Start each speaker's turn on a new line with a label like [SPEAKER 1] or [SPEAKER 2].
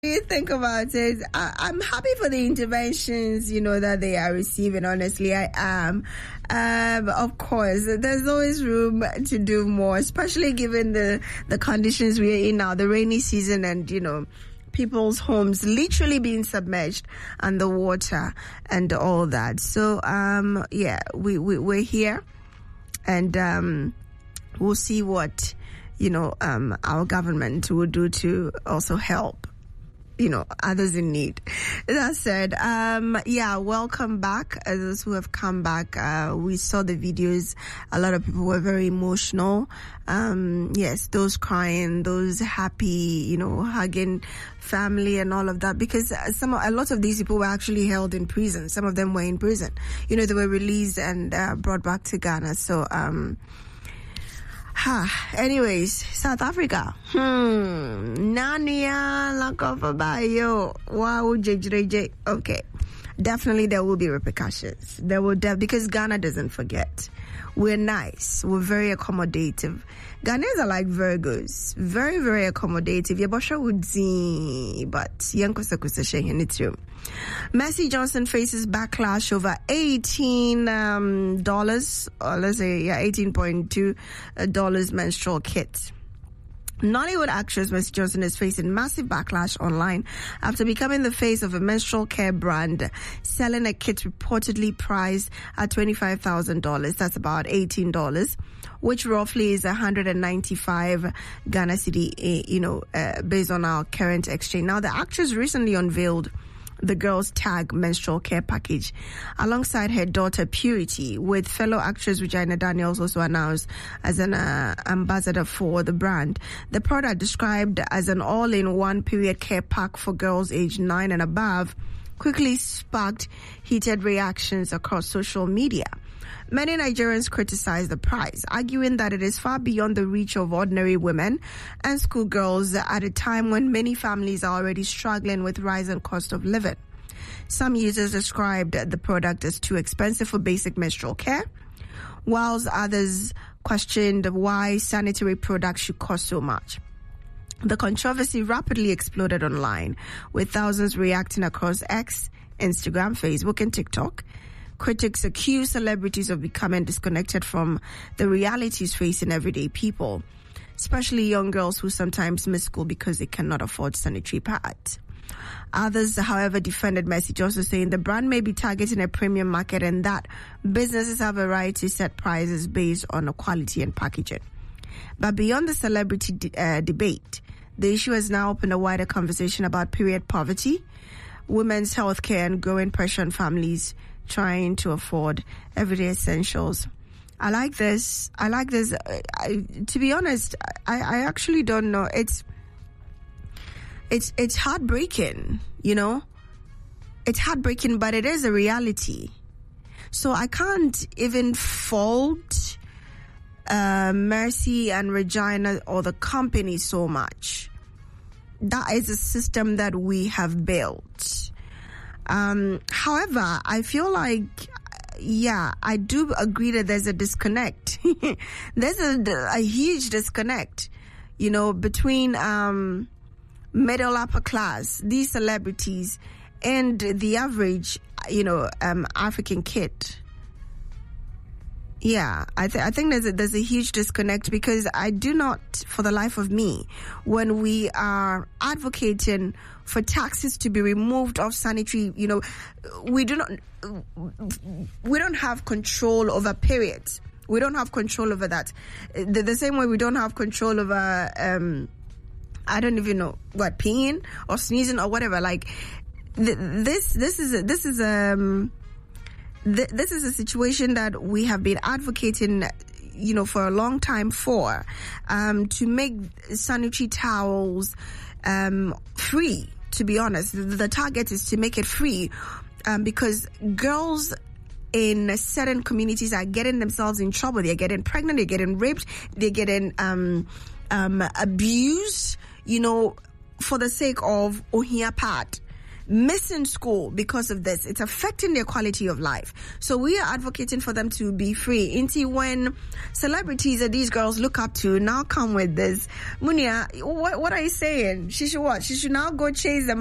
[SPEAKER 1] you think about it, I'm happy for the interventions, that they are receiving. Honestly, I am. Of course, there's always room to do more, especially given the conditions we're in now, the rainy season, and, people's homes literally being submerged underwater and all that. So, we're here, and we'll see what, our government will do to also help others in need. That said, welcome back. Those who have come back, we saw the videos. A lot of people were very emotional. Yes, those crying, those happy, hugging family and all of that, because a lot of these people were actually held in prison. Some of them were in prison. They were released and brought back to Ghana. So, anyways, South Africa. Nania Lakofabayo. Wow, JJ. Okay. Definitely there will be repercussions. There will because Ghana doesn't forget. We're nice. We're very accommodative. Ghanaians are like Virgos. Very, very accommodative. Yabosha would see, but Yankosakusa Shehenitru. Mercy Johnson faces backlash over $18, or let's say, $18.2 menstrual kit. Nollywood actress Mercy Johnson is facing massive backlash online after becoming the face of a menstrual care brand selling a kit reportedly priced at $25,000. That's about $18, which roughly is 195 Ghana cedi, based on our current exchange. Now, the actress recently unveiled the Girls Tag menstrual care package alongside her daughter Purity, with fellow actress Regina Daniels also announced as an ambassador for the brand. The product, described as an all-in-one period care pack for girls aged 9 and above, quickly sparked heated reactions across social media. Many Nigerians criticize the price, arguing that it is far beyond the reach of ordinary women and schoolgirls at a time when many families are already struggling with rising cost of living. Some users described the product as too expensive for basic menstrual care, whilst others questioned why sanitary products should cost so much. The controversy rapidly exploded online, with thousands reacting across X, Instagram, Facebook, and TikTok. Critics accuse celebrities of becoming disconnected from the realities facing everyday people, especially young girls who sometimes miss school because they cannot afford sanitary pads. Others, however, defended Mercy Johnson, saying the brand may be targeting a premium market and that businesses have a right to set prices based on quality and packaging. But beyond the celebrity debate, the issue has now opened a wider conversation about period poverty, women's health care, and growing pressure on families trying to afford everyday essentials. I like this. To be honest, I actually don't know. It's heartbreaking, It's heartbreaking, but it is a reality. So I can't even fault Mercy and Regina or the company so much. That is a system that we have built. However, I feel like, I do agree that there's a disconnect. There's a huge disconnect, between middle upper class, these celebrities, and the average, African kid. Yeah, I think there's a huge disconnect, because I do not, for the life of me, when we are advocating for taxes to be removed off sanitary, we don't have control over periods. We don't have control over that. The same way we don't have control over, I don't even know what, peeing or sneezing or whatever. Like this is a situation that we have been advocating, for a long time for, to make sanitary towels free. To be honest, the target is to make it free, because girls in certain communities are getting themselves in trouble. They're getting pregnant, they're getting raped, they're getting abused, for the sake of ohia pad. missing school because of this. It's affecting their quality of life. So we are advocating for them to be free. Into when celebrities that these girls look up to now come with this, Munia, what are you saying? She should what? She should now go chase them